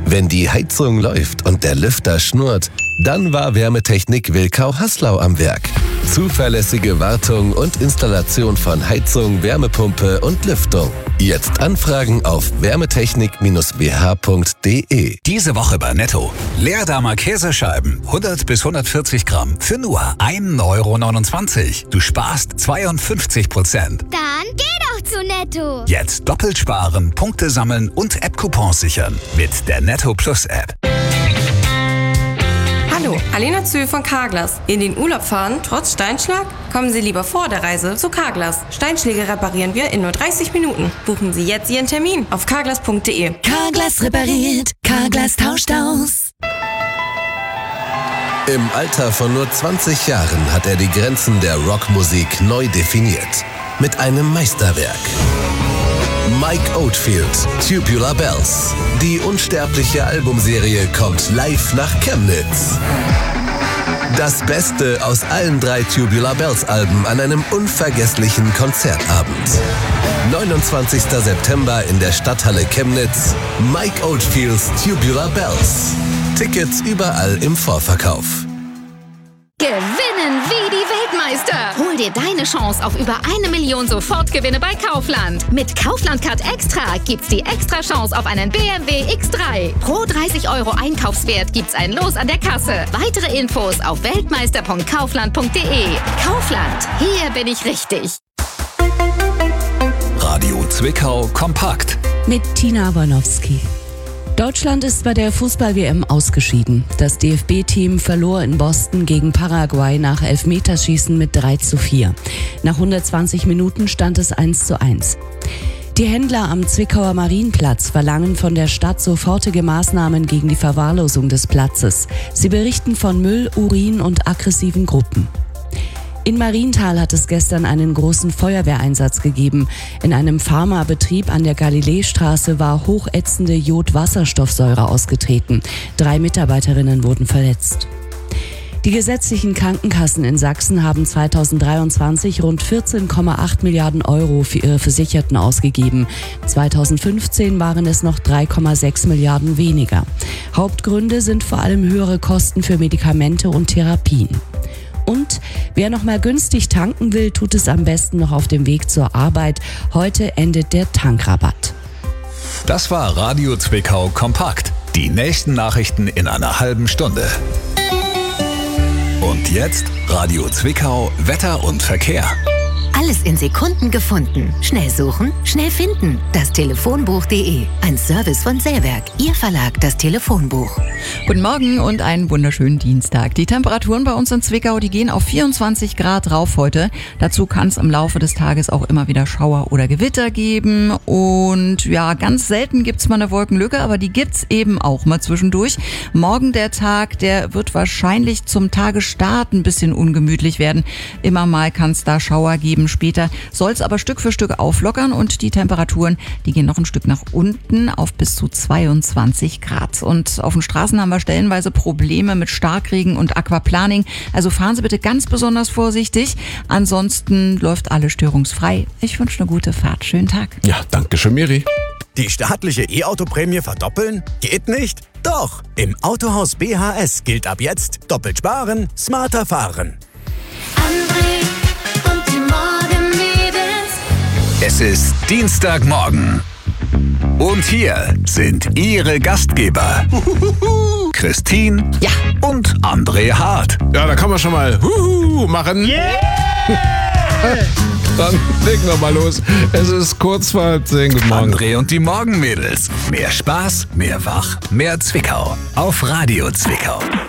Wenn die Heizung läuft und der Lüfter schnurrt, dann war Wärmetechnik Wilkau-Haslau am Werk. Zuverlässige Wartung und Installation von Heizung, Wärmepumpe und Lüftung. Jetzt anfragen auf wärmetechnik-bh.de. Diese Woche bei Netto. Leerdamer Käsescheiben, 100 bis 140 Gramm, für nur 1,29 €. Du sparst 52%. Dann geh doch zu Netto. Jetzt doppelt sparen, Punkte sammeln und App-Coupons sichern mit der Netto Plus App. Hallo, Alena Zühl von Carglass. In den Urlaub fahren, trotz Steinschlag? Kommen Sie lieber vor der Reise zu Carglass. Steinschläge reparieren wir in nur 30 Minuten. Buchen Sie jetzt Ihren Termin auf carglass.de. Carglass repariert, Carglass tauscht aus. Im Alter von nur 20 Jahren hat er die Grenzen der Rockmusik neu definiert. Mit einem Meisterwerk. Mike Oldfield, Tubular Bells. Die unsterbliche Albumserie kommt live nach Chemnitz. Das Beste aus allen 3 Tubular Bells Alben an einem unvergesslichen Konzertabend. 29. September in der Stadthalle Chemnitz. Mike Oldfields Tubular Bells. Tickets überall im Vorverkauf. Gewinnen wie die Weltmeister. Hol dir deine Chance auf über 1 Million Sofortgewinne bei Kaufland. Mit Kaufland Card Extra gibt's die extra Chance auf einen BMW X3. Pro 30 € Einkaufswert gibt's ein Los an der Kasse. Weitere Infos auf weltmeister.kaufland.de. Kaufland, hier bin ich richtig. Radio Zwickau kompakt. Mit Tina Wolnowski. Deutschland ist bei der Fußball-WM ausgeschieden. Das DFB-Team verlor in Boston gegen Paraguay nach Elfmeterschießen mit 3:4. Nach 120 Minuten stand es 1:1. Die Händler am Zwickauer Marienplatz verlangen von der Stadt sofortige Maßnahmen gegen die Verwahrlosung des Platzes. Sie berichten von Müll, Urin und aggressiven Gruppen. In Marienthal hat es gestern einen großen Feuerwehreinsatz gegeben. In einem Pharmabetrieb an der Galileestraße war hochätzende Jodwasserstoffsäure ausgetreten. 3 Mitarbeiterinnen wurden verletzt. Die gesetzlichen Krankenkassen in Sachsen haben 2023 rund 14,8 Milliarden € für ihre Versicherten ausgegeben. 2015 waren es noch 3,6 Milliarden weniger. Hauptgründe sind vor allem höhere Kosten für Medikamente und Therapien. Und wer noch mal günstig tanken will, tut es am besten noch auf dem Weg zur Arbeit. Heute endet der Tankrabatt. Das war Radio Zwickau kompakt. Die nächsten Nachrichten in einer halben Stunde. Und jetzt Radio Zwickau, Wetter und Verkehr. Alles in Sekunden gefunden. Schnell suchen, schnell finden. Das Telefonbuch.de. Ein Service von Säwerk. Ihr Verlag, das Telefonbuch. Guten Morgen und einen wunderschönen Dienstag. Die Temperaturen bei uns in Zwickau, die gehen auf 24 Grad rauf heute. Dazu kann es im Laufe des Tages auch immer wieder Schauer oder Gewitter geben. Und ja, ganz selten gibt's mal eine Wolkenlücke, aber die gibt's eben auch mal zwischendurch. Morgen der Tag, der wird wahrscheinlich zum Tagesstart ein bisschen ungemütlich werden. Immer mal kann es da Schauer geben. Später soll es aber Stück für Stück auflockern und die Temperaturen, die gehen noch ein Stück nach unten auf bis zu 22 Grad. Und auf den Straßen haben wir stellenweise Probleme mit Starkregen und Aquaplaning. Also fahren Sie bitte ganz besonders vorsichtig. Ansonsten läuft alles störungsfrei. Ich wünsche eine gute Fahrt. Schönen Tag. Ja, danke schön, Miri. Die staatliche E-Auto-Prämie verdoppeln? Geht nicht? Doch! Im Autohaus BHS gilt ab jetzt doppelt sparen, smarter fahren. André und die Morgenmädels. Es ist Dienstagmorgen. Und hier sind Ihre Gastgeber. Christine und André Hart. Ja, da kann man schon mal machen. Yeah! Dann legen wir mal los. Es ist kurz vor 10. Guten Morgen. André und die Morgenmädels. Mehr Spaß, mehr Wach, mehr Zwickau. Auf Radio Zwickau.